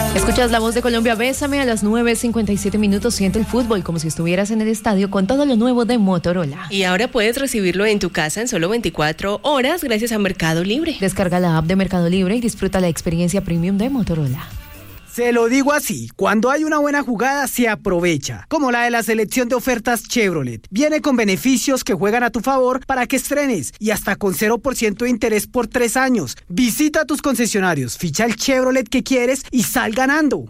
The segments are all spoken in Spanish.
Escuchas La Voz de Colombia, Bésame a las 9:57 minutos. Siente el fútbol como si estuvieras en el estadio con todo lo nuevo de Motorola. Y ahora puedes recibirlo en tu casa en solo 24 horas gracias a Mercado Libre. Descarga la app de Mercado Libre y disfruta la experiencia premium de Motorola. Se lo digo así, cuando hay una buena jugada se aprovecha, como la de la selección de ofertas Chevrolet. Viene con beneficios que juegan a tu favor para que estrenes y hasta con 0% de interés por 3 años. Visita tus concesionarios, ficha el Chevrolet que quieres y sal ganando.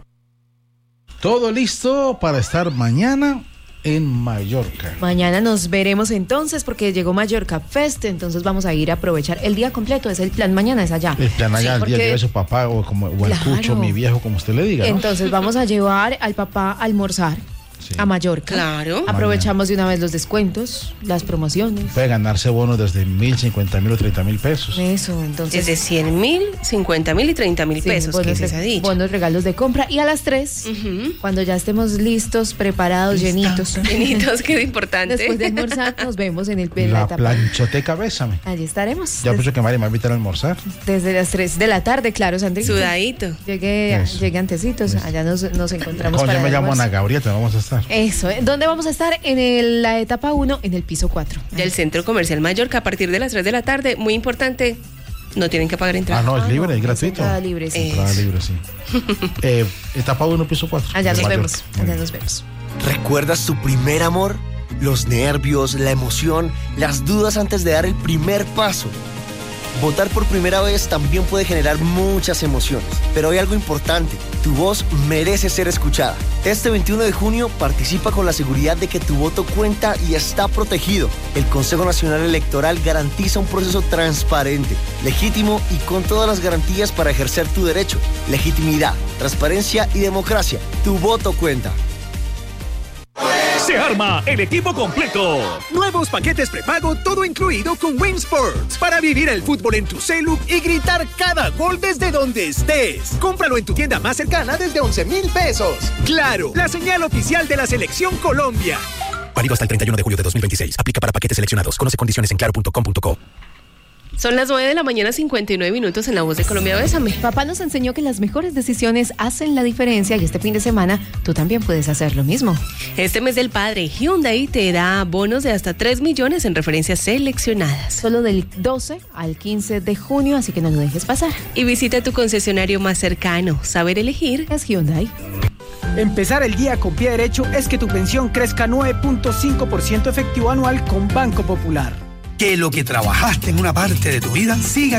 Todo listo para estar mañana en Mallorca. Mañana nos veremos entonces porque llegó Mallorca Fest, entonces vamos a ir a aprovechar el día completo, es el plan, mañana es allá. El plan allá, sí, el día lleva a su papá o el cucho, mi viejo, como usted le diga, ¿no? Entonces vamos a llevar al papá a almorzar. Sí. A Mallorca. Claro. Aprovechamos de una vez los descuentos, las promociones. Puede ganarse bonos desde 1.000, 50.000 o 30.000 pesos. Eso, entonces. Desde 100.000, 50.000 y 30.000 pesos. Bonos, ¿Qué se ha dicho? Bonos, regalos de compra. Y a las 3, cuando ya estemos listos, preparados, llenitos. Llenitos, qué importante. Después de almorzar, nos vemos en el la planchoteca Bésame. Allí estaremos. Ya pienso que Mari me va a invitar a almorzar. Desde las 3 de la tarde, claro, Sandrita. Sudadito. Llegué antecitos. Eso. Allá nos encontramos. Yo me llamo Ana Gabriela, vamos a estar. Eso, ¿dónde vamos a estar? En la etapa 1, en el piso 4. Del Centro Comercial Mallorca, a partir de las 3 de la tarde. Muy importante, no tienen que pagar entrada. No, es libre, es gratuito. Entrada libre, sí. Entrada libre, sí. Etapa 1, piso 4. Allá nos vemos, allá nos vemos. ¿Recuerdas tu primer amor? Los nervios, la emoción, las dudas antes de dar el primer paso. Votar por primera vez también puede generar muchas emociones, pero hay algo importante, tu voz merece ser escuchada. Este 21 de junio participa con la seguridad de que tu voto cuenta y está protegido. El Consejo Nacional Electoral garantiza un proceso transparente, legítimo y con todas las garantías para ejercer tu derecho. Legitimidad, transparencia y democracia. Tu voto cuenta. Se arma el equipo completo. Nuevos paquetes prepago, todo incluido con Win Sports. Para vivir el fútbol en tu celu y gritar cada gol desde donde estés. Cómpralo en tu tienda más cercana desde 11,000 pesos. Claro, la señal oficial de la Selección Colombia. Válido hasta el 31 de julio de 2026. Aplica para paquetes seleccionados. Conoce condiciones en claro.com.co. Son las 9 de la mañana, 59 minutos en La Voz de Colombia, Bésame. Papá nos enseñó que las mejores decisiones hacen la diferencia y este fin de semana tú también puedes hacer lo mismo. Este mes del padre, Hyundai te da bonos de hasta 3 millones en referencias seleccionadas. Solo del 12 al 15 de junio, así que no lo dejes pasar. Y visita tu concesionario más cercano. Saber elegir es Hyundai. Empezar el día con pie derecho es que tu pensión crezca 9.5% efectivo anual con Banco Popular. Que lo que trabajaste en una parte de tu vida siga